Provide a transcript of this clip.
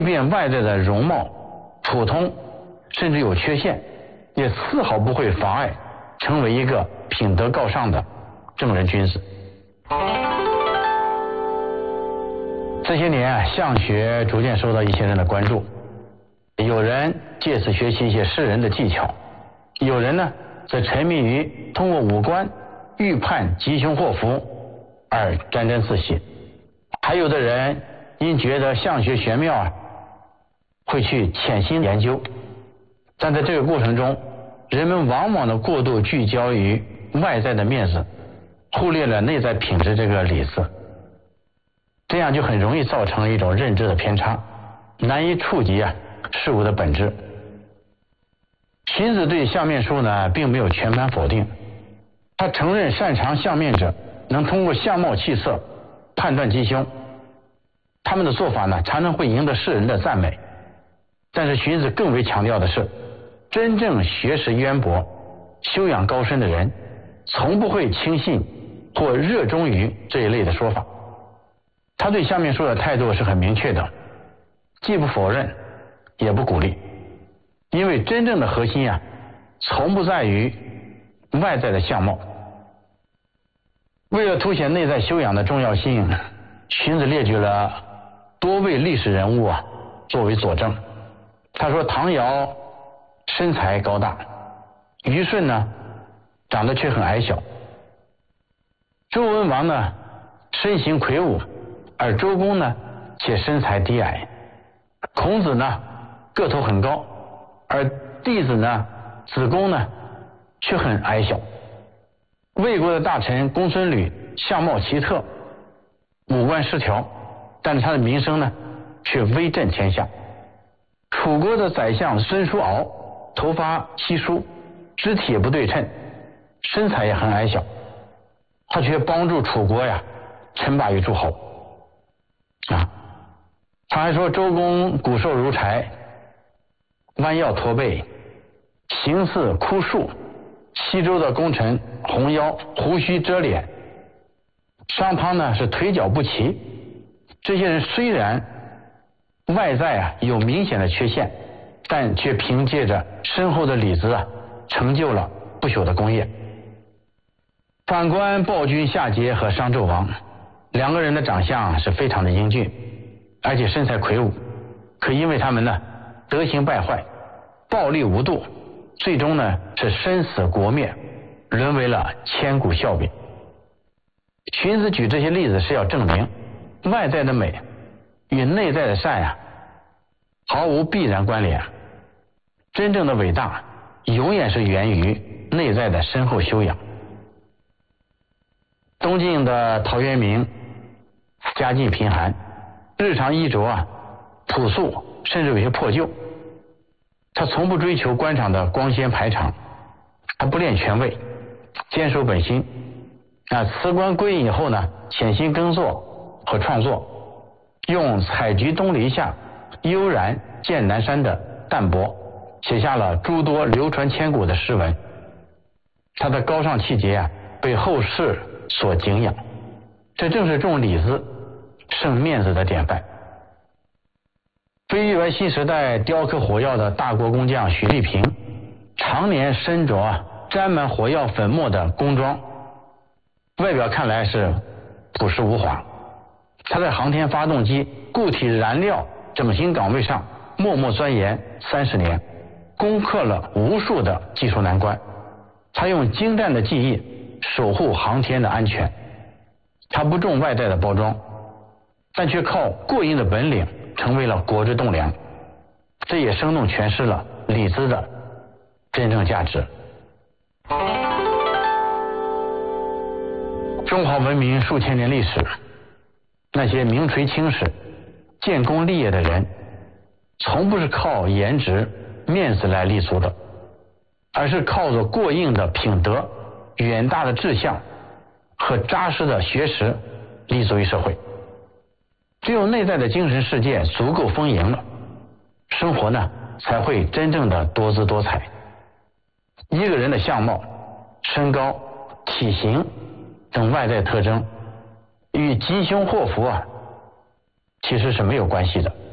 便外在的容貌普通，甚至有缺陷，也丝毫不会妨碍成为一个品德高尚的正人君子。这些年相学逐渐受到一些人的关注，有人借此学习一些识人的技巧，有人呢则沉迷于通过五官预判吉凶祸福而沾沾自喜，还有的人因觉得相学玄妙会去潜心研究，但在这个过程中，人们往往的过度聚焦于外在的面子，忽略了内在品质这个里子，这样就很容易造成一种认知的偏差，难以触及事物的本质。荀子对相面术呢并没有全盘否定，他承认擅长相面者能通过相貌气色判断吉凶，他们的做法呢常常会赢得世人的赞美。但是荀子更为强调的是，真正学识渊博、修养高深的人，从不会轻信或热衷于这一类的说法。他对相面术的态度是很明确的，既不否认，也不鼓励，因为真正的核心从不在于外在的相貌。为了凸显内在修养的重要性，荀子列举了多位历史人物作为佐证。他说唐尧身材高大，虞舜呢长得却很矮小，周文王呢身形魁梧，而周公呢且身材低矮，孔子呢个头很高，而弟子呢子贡呢却很矮小。魏国的大臣公孙吕相貌奇特，五官失调，但是他的名声呢却威震天下。楚国的宰相孙叔敖头发稀疏，肢体也不对称，身材也很矮小，他却帮助楚国称霸于诸侯。他还说周公骨瘦如柴，弯腰驼背，形似枯树。西周的功臣红腰胡须遮脸，商汤呢是腿脚不齐。这些人虽然外在有明显的缺陷，但却凭借着深厚的里子成就了不朽的功业。反观暴君夏桀和商纣王，两个人的长相是非常的英俊，而且身材魁梧，可因为他们呢德行败坏，暴力无度，最终呢是身死国灭，沦为了千古笑柄。荀子举这些例子是要证明，外在的美与内在的善毫无必然关联，真正的伟大永远是源于内在的深厚修养。东晋的陶渊明家境贫寒，日常衣着朴素，甚至有些破旧。他从不追求官场的光鲜排场，他不恋权位，坚守本心。辞官归隐以后呢，潜心耕作和创作，用采菊东篱下，悠然见南山的淡泊，写下了诸多流传千古的诗文。他的高尚气节被后世所敬仰，这正是重里子胜面子的典范。飞跃完新时代雕刻火药的大国工匠许立平，常年身着沾满火药粉末的工装，外表看来是朴实无华。他在航天发动机固体燃料整形岗位上默默钻研30年，攻克了无数的技术难关。他用精湛的技艺守护航天的安全。他不重外在的包装，但却靠过硬的本领成为了国之栋梁。这也生动诠释了里子的真正价值。中华文明数千年历史，那些名垂青史、建功立业的人，从不是靠颜值、面子来立足的，而是靠着过硬的品德、远大的志向和扎实的学识立足于社会。只有内在的精神世界足够丰盈了，生活呢才会真正的多姿多彩。一个人的相貌、身高、体型等外在特征与吉凶祸福其实是没有关系的。